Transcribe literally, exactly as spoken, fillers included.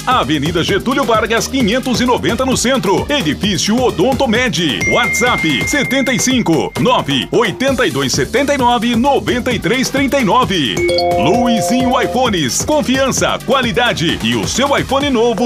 Avenida Getúlio Vargas, quinhentos e noventa no centro. Edifício Odontomed. WhatsApp setenta e cinco, nove oitenta e dois setenta e nove, noventa e três trinta e nove. Luizinho iPhones. Confiança, qualidade e o seu iPhone novo